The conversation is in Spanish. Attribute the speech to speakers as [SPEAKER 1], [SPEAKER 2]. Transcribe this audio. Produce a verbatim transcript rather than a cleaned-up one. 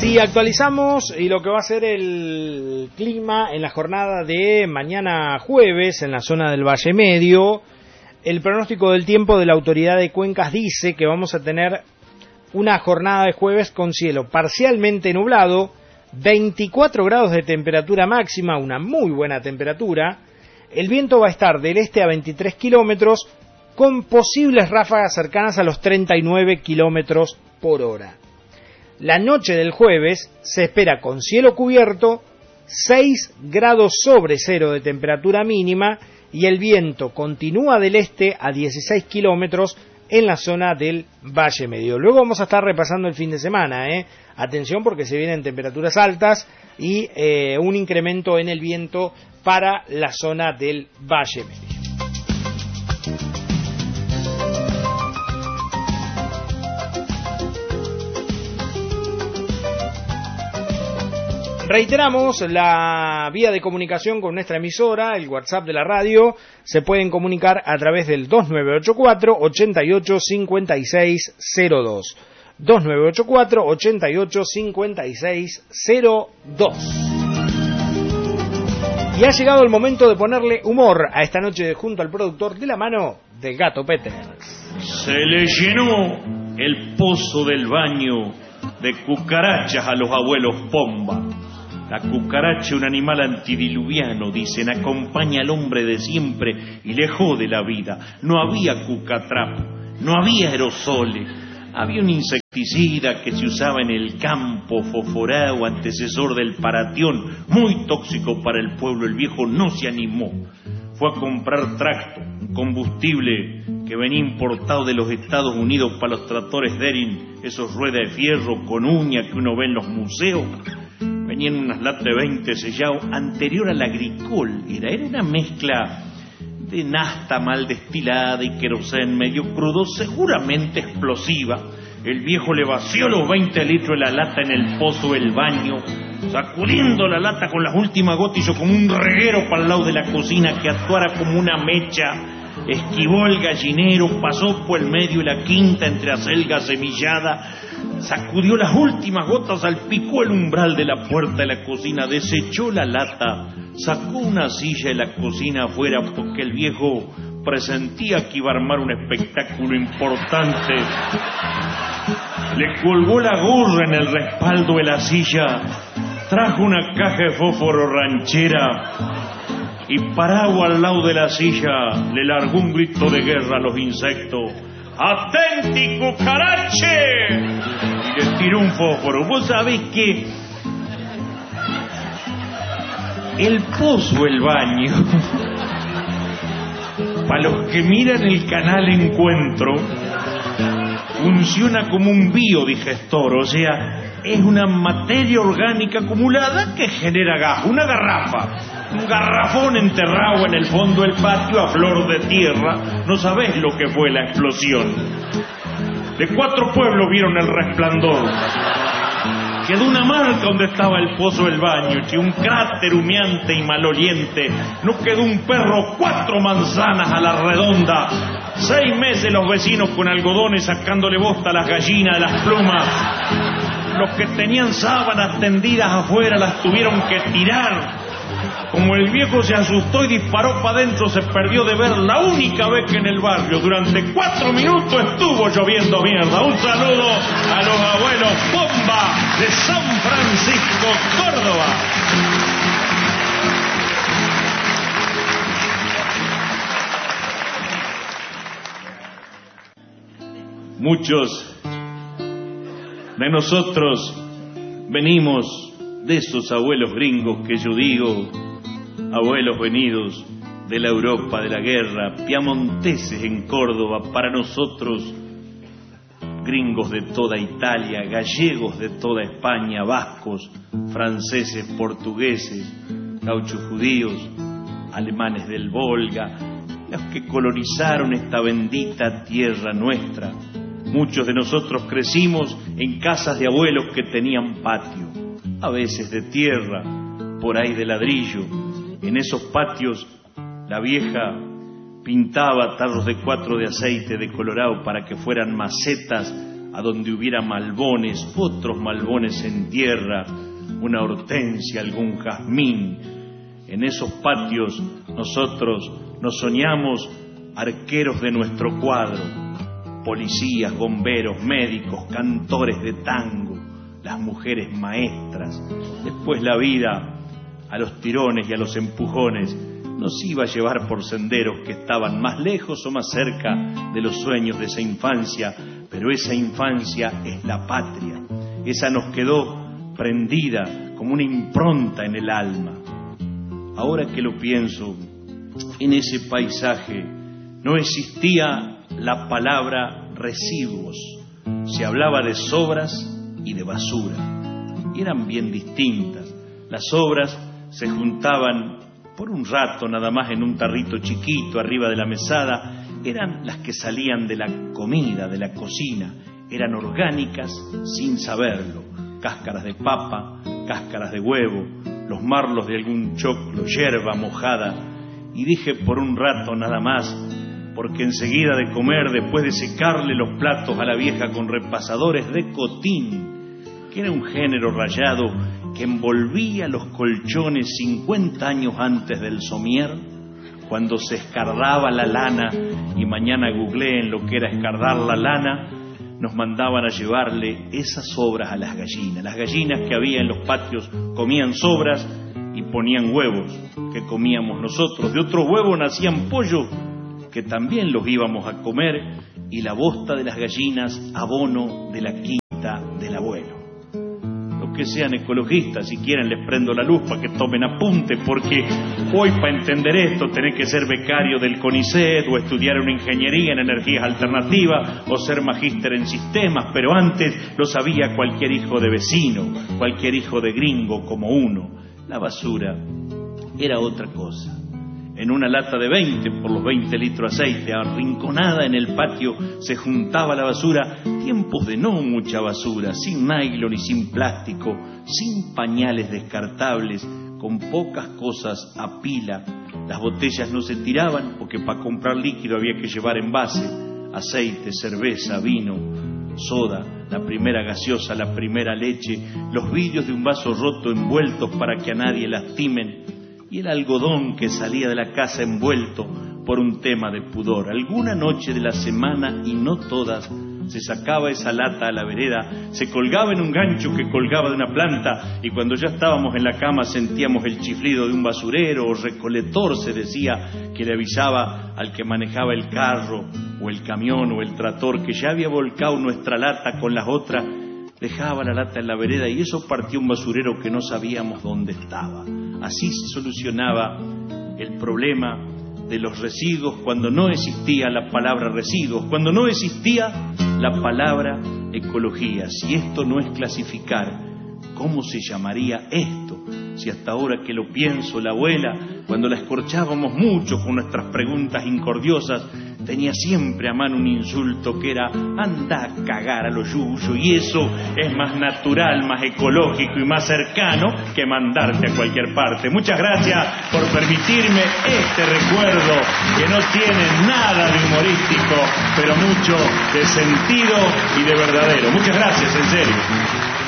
[SPEAKER 1] Sí, actualizamos y lo que va a ser el clima en la jornada de mañana jueves en la zona del Valle Medio. El pronóstico del tiempo de la Autoridad de Cuencas dice que vamos a tener una jornada de jueves con cielo parcialmente nublado, veinticuatro grados de temperatura máxima, una muy buena temperatura. El viento va a estar del este a veintitrés kilómetros, con posibles ráfagas cercanas a los treinta y nueve kilómetros por hora. La noche del jueves se espera con cielo cubierto, seis grados sobre cero de temperatura mínima, y el viento continúa del este a dieciséis kilómetros en la zona del Valle Medio. Luego vamos a estar repasando el fin de semana, ¿eh? Atención, porque se vienen temperaturas altas y eh, un incremento en el viento para la zona del Valle Medio. Reiteramos la vía de comunicación con nuestra emisora, el WhatsApp de la radio. Se pueden comunicar a través del dos nueve ocho cuatro, ocho ocho cinco seis cero dos. dos nueve ocho cuatro, ocho ocho cinco seis cero dos. Y ha llegado el momento de ponerle humor a esta noche junto al productor, de la mano del Gato Peters.
[SPEAKER 2] Se le llenó el pozo del baño de cucarachas a los abuelos Pomba. La cucaracha, un animal antidiluviano, dicen, acompaña al hombre de siempre y le jode la vida. No había cucatrapo, no había aerosoles, había un insecticida que se usaba en el campo, fosforado, antecesor del paratión, muy tóxico para el pueblo. El viejo no se animó, fue a comprar tracto, un combustible que venía importado de los Estados Unidos para los tractores Derin, esos ruedas de fierro con uña que uno ve en los museos. Venían unas latas de veinte sellado, anterior al agricol, era, era una mezcla de nafta mal destilada y querosén medio crudo, seguramente explosiva. El viejo le vació los veinte litros de la lata en el pozo del baño, sacudiendo la lata con las últimas gotas, hizo como un reguero para el lado de la cocina que actuara como una mecha. Esquivó el gallinero, pasó por el medio de la quinta entre acelga semillada, sacudió las últimas gotas, salpicó el umbral de la puerta de la cocina, desechó la lata, sacó una silla de la cocina afuera porque el viejo presentía que iba a armar un espectáculo importante. Le colgó la gorra en el respaldo de la silla, trajo una caja de fósforo ranchera y parado al lado de la silla le largó un grito de guerra a los insectos. ¡Atenti, cucarache! Y les tiró un fósforo. Vos sabés que el pozo, el baño, para los que miran el canal Encuentro, funciona como un biodigestor, o sea, es una materia orgánica acumulada que genera gas, una garrafa. Un garrafón enterrado en el fondo del patio a flor de tierra. No sabés lo que fue la explosión. De cuatro pueblos vieron el resplandor. Quedó una marca donde estaba el pozo del baño, che, un cráter humeante y maloliente. No quedó un perro, cuatro manzanas a la redonda. Seis meses los vecinos con algodones sacándole bosta a las gallinas de las plumas. Los que tenían sábanas tendidas afuera las tuvieron que tirar. Como el viejo se asustó y disparó para adentro, se perdió de ver la única vez que en el barrio durante cuatro minutos estuvo lloviendo mierda. Un saludo a los abuelos Pomba de San Francisco, Córdoba. Muchos de nosotros venimos de esos abuelos gringos que yo digo, abuelos venidos de la Europa de la guerra, piamonteses en Córdoba, para nosotros gringos de toda Italia, gallegos de toda España, vascos, franceses, portugueses, gauchos judíos, alemanes del Volga, los que colonizaron esta bendita tierra nuestra. Muchos de nosotros crecimos en casas de abuelos que tenían patio, a veces de tierra, por ahí de ladrillo. En esos patios la vieja pintaba tarros de cuatro de aceite de colorado para que fueran macetas a donde hubiera malbones, otros malbones en tierra, una hortensia, algún jazmín. En esos patios nosotros nos soñamos arqueros de nuestro cuadro, policías, bomberos, médicos, cantores de tango, las mujeres maestras. Después la vida, a los tirones y a los empujones, nos iba a llevar por senderos que estaban más lejos o más cerca de los sueños de esa infancia, pero esa infancia es la patria. Esa nos quedó prendida como una impronta en el alma. Ahora que lo pienso, en ese paisaje no existía la palabra residuos. Se hablaba de sobras y de basura, y eran bien distintas. Las sobras se juntaban por un rato nada más en un tarrito chiquito arriba de la mesada. Eran las que salían de la comida, de la cocina, eran orgánicas sin saberlo. Cáscaras de papa, cáscaras de huevo, los marlos de algún choclo, hierba mojada. Y dije por un rato nada más, porque enseguida de comer, después de secarle los platos a la vieja con repasadores de cotín, que era un género rayado que envolvía los colchones cincuenta años antes del somier, cuando se escardaba la lana, y mañana googleen lo que era escardar la lana, nos mandaban a llevarle esas sobras a las gallinas. Las gallinas que había en los patios comían sobras y ponían huevos que comíamos nosotros. De otros huevos nacían pollos que también los íbamos a comer, y la bosta de las gallinas abono de la quinta del abuelo. Los que sean ecologistas, si quieren les prendo la luz para que tomen apunte, porque hoy para entender esto tenés que ser becario del CONICET o estudiar una ingeniería en energías alternativas o ser magíster en sistemas, pero antes lo sabía cualquier hijo de vecino, cualquier hijo de gringo como uno. La basura era otra cosa. En una lata de veinte por los veinte litros de aceite, arrinconada en el patio, se juntaba la basura. Tiempos de no mucha basura, sin nylon y sin plástico, sin pañales descartables, con pocas cosas a pila. Las botellas no se tiraban porque para comprar líquido había que llevar envase, aceite, cerveza, vino, soda, la primera gaseosa, la primera leche, los vidrios de un vaso roto envueltos para que a nadie lastimen, y el algodón que salía de la casa envuelto por un tema de pudor. Alguna noche de la semana, y no todas, se sacaba esa lata a la vereda, se colgaba en un gancho que colgaba de una planta, y cuando ya estábamos en la cama sentíamos el chiflido de un basurero o recolector, se decía, que le avisaba al que manejaba el carro o el camión o el tractor que ya había volcado nuestra lata con las otras. Dejaba la lata en la vereda y eso partía un basurero que no sabíamos dónde estaba. Así se solucionaba el problema de los residuos cuando no existía la palabra residuos, cuando no existía la palabra ecología. Si esto no es clasificar, ¿cómo se llamaría esto? Si hasta ahora que lo pienso, la abuela, cuando la escorchábamos mucho con nuestras preguntas incordiosas, tenía siempre a mano un insulto que era anda a cagar a lo yuyo, y eso es más natural, más ecológico y más cercano que mandarte a cualquier parte. Muchas gracias por permitirme este recuerdo que no tiene nada de humorístico, pero mucho de sentido y de verdadero. Muchas gracias, en serio.